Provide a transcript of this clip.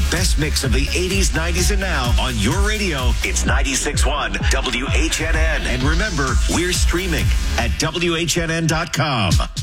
best mix of the 80s, 90s, and now on your radio. It's 96.1 WHNN. And remember, we're streaming at WHNN.com.